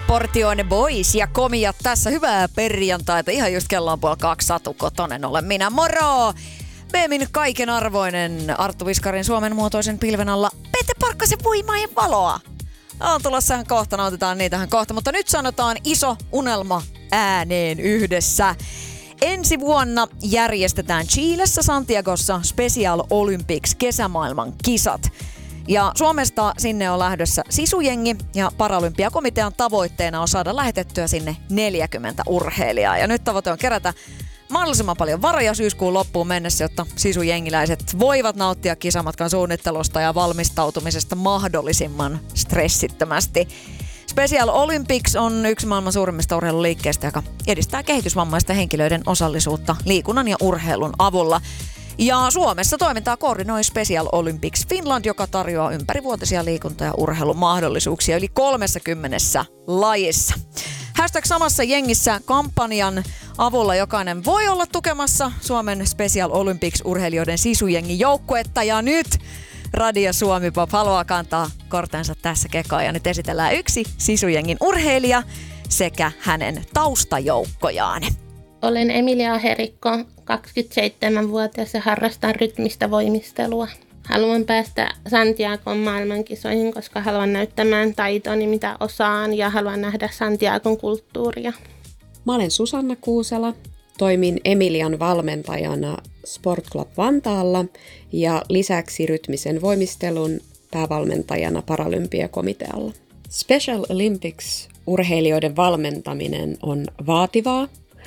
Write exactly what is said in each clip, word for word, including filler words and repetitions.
portion boys ja komiat tässä. Hyvää perjantaita. Ihan just kello on puoli kaksi. Satu Kotonen olen minä. Moro! Meemin kaiken arvoinen Arttu Viskarin Suomen muotoisen pilven alla. Pete Parkkasen voimaa ja valoa. On tulossahan kohta, nautitaan niitähän kohta. Mutta nyt sanotaan iso unelma ääneen yhdessä. Ensi vuonna järjestetään Chilessä Santiagossa Special Olympics kesämaailman kisat. Ja Suomesta sinne on lähdössä sisujengi ja Paralympiakomitean tavoitteena on saada lähetettyä sinne neljäkymmentä urheilijaa. Ja nyt tavoite on kerätä mahdollisimman paljon varoja syyskuun loppuun mennessä, jotta sisujengiläiset voivat nauttia kisamatkan suunnittelusta ja valmistautumisesta mahdollisimman stressittömästi. Special Olympics on yksi maailman suurimmista urheiluliikkeistä, joka edistää kehitysvammaisten henkilöiden osallisuutta liikunnan ja urheilun avulla. Ja Suomessa toimintaa koordinoi Special Olympics Finland, joka tarjoaa ympärivuotisia liikunta- ja urheilumahdollisuuksia yli kolmessakymmenessä lajissa. Hashtag samassa jengissä kampanjan avulla jokainen voi olla tukemassa Suomen Special Olympics-urheilijoiden sisujengin joukkuetta. Ja nyt Radio Suomi Pop haluaa kantaa kortensa tässä kekoon. Ja nyt esitellään yksi sisujengin urheilija sekä hänen taustajoukkojaan. Olen Emilia Herikko, kaksikymmentäseitsemänvuotias ja harrastan rytmistä voimistelua. Haluan päästä Santiagon maailmankisoihin, koska haluan näyttämään taitoni, mitä osaan, ja haluan nähdä Santiagon kulttuuria. Mä olen Susanna Kuusela, toimin Emilian valmentajana Sport Club Vantaalla ja lisäksi rytmisen voimistelun päävalmentajana Paralympiakomitealla. Special Olympics-urheilijoiden valmentaminen on vaativaa,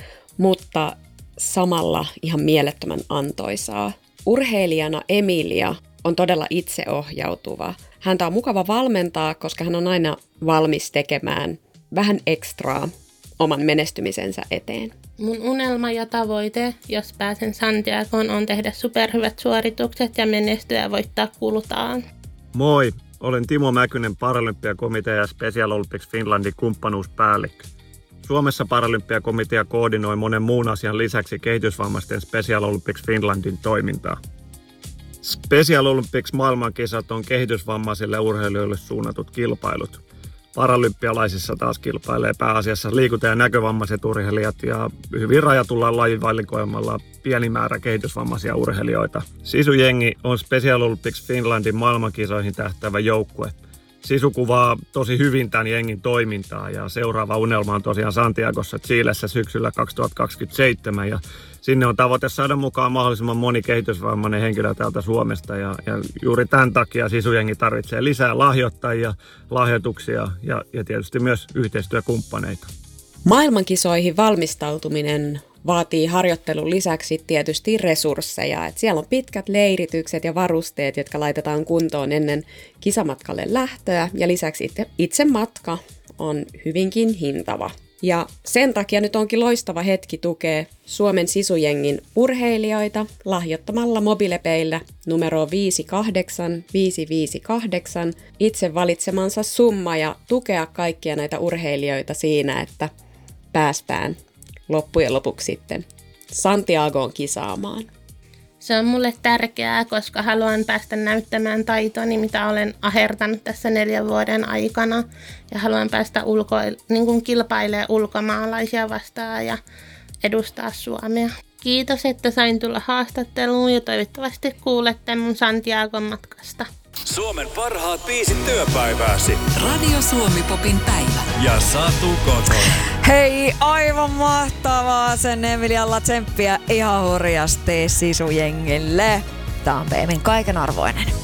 mutta samalla ihan mielettömän antoisaa. Urheilijana Emilia on todella itseohjautuva. Häntä on mukava valmentaa, koska hän on aina valmis tekemään vähän ekstraa oman menestymisensä eteen. Mun unelma ja tavoite, jos pääsen Santiagoon, on tehdä superhyvät suoritukset ja menestyä ja voittaa kultaan. Moi, olen Timo Mäkynen, Paralympiakomitea ja Special Olympics Finlandin kumppanuuspäällikkö. Suomessa Paralympiakomitea koordinoi monen muun asian lisäksi kehitysvammaisten Special Olympics Finlandin toimintaa. Special Olympics maailmankisat on kehitysvammaisille urheilijoille suunnatut kilpailut. Paralympialaisissa taas kilpailee pääasiassa liikunta- ja näkövammaiset urheilijat ja hyvin rajatulla lajivalikoimalla pieni määrä kehitysvammaisia urheilijoita. Sisujengi on Special Olympics Finlandin maailmankisoihin tähtäävä joukkue. Sisu kuvaa tosi hyvin tämän jengin toimintaa ja seuraava unelma on tosiaan Santiagossa Chilessä syksyllä kaksituhattakaksikymmentäseitsemän ja sinne on tavoite saada mukaan mahdollisimman moni kehitysvammainen henkilö täältä Suomesta ja, ja juuri tämän takia sisujengi tarvitsee lisää lahjoittajia, lahjoituksia ja, ja tietysti myös yhteistyökumppaneita. Maailmankisoihin valmistautuminen vaatii harjoittelun lisäksi tietysti resursseja. Et siellä on pitkät leiritykset ja varusteet, jotka laitetaan kuntoon ennen kisamatkalle lähtöä. Ja lisäksi itse, itse matka on hyvinkin hintava. Ja sen takia nyt onkin loistava hetki tukea Suomen sisujengin urheilijoita lahjoittamalla mobiilepeillä numero viisi kahdeksan viisi viisi kahdeksan itse valitsemansa summa ja tukea kaikkia näitä urheilijoita siinä, että päästään loppujen lopuksi sitten Santiagoon kisaamaan. Se on mulle tärkeää, koska haluan päästä näyttämään taitoni, mitä olen ahertanut tässä neljän vuoden aikana. Ja haluan päästä ulko- niin kuin kilpailemaan ulkomaalaisia vastaan ja edustaa Suomea. Kiitos, että sain tulla haastatteluun ja toivottavasti kuulette mun Santiagon matkasta. Suomen parhaat biisit työpäivääsi. Radio Suomi Popin päivä. Ja Satu Kotonen. Hei, aivan mahtavaa sen Emilialla, tsemppiä ihan hurjasti sisujengille. Tää on Beemin kaiken arvoinen.